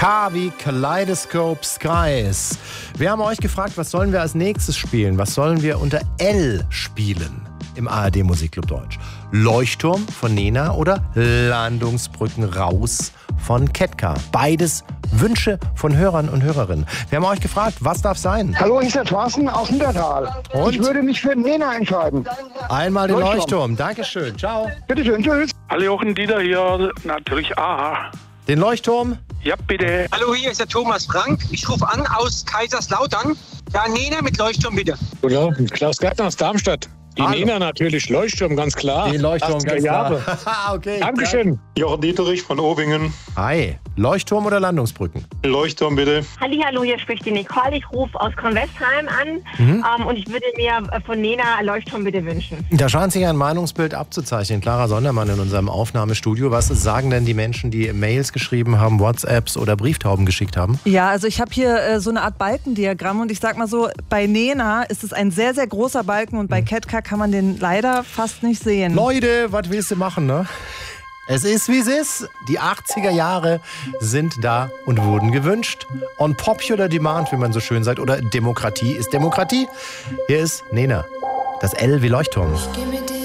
K wie Kaleidoscope Skies. Wir haben euch gefragt, was sollen wir als nächstes spielen? Was sollen wir unter L spielen im ARD Musikclub Deutsch? Leuchtturm von Nena oder Landungsbrücken raus von Ketka? Beides Wünsche von Hörern und Hörerinnen. Wir haben euch gefragt, was darf sein? Hallo, hier ist der Thorsten aus Niedertal. Und? Ich würde mich für Nena entscheiden. Einmal den Leuchtturm. Dankeschön. Ciao. Bitte schön, tschüss. Hallo Jochen, Dieter hier. Natürlich A. Den Leuchtturm? Ja, bitte. Hallo, hier ist der Thomas Frank. Ich rufe an aus Kaiserslautern. Ja, Nena mit Leuchtturm bitte. Oder? Klaus Gärtner aus Darmstadt. Die Hallo. Nena natürlich, Leuchtturm, ganz klar. Den Leuchtturm, 80er ganz klar. Jahre. Okay. Dankeschön. Jochen Dieterich von Owingen. Hi. Leuchtturm oder Landungsbrücken? Leuchtturm bitte. Hallihallo, hier spricht die Nicole. Ich rufe aus Kornwestheim an und ich würde mir von Nena Leuchtturm bitte wünschen. Da scheint sich ein Meinungsbild abzuzeichnen. Clara Sondermann in unserem Aufnahmestudio. Was sagen denn die Menschen, die Mails geschrieben haben, WhatsApps oder Brieftauben geschickt haben? Ja, also ich habe hier so eine Art Balkendiagramm und ich sag mal so, bei Nena ist es ein sehr, sehr großer Balken und bei Ketka kann man den leider fast nicht sehen. Leute, was willst du machen, ne? Es ist, wie es ist. Die 80er Jahre sind da und wurden gewünscht. On popular demand, wie man so schön sagt. Oder Demokratie ist Demokratie. Hier ist Nena. Das L wie Leuchtturm.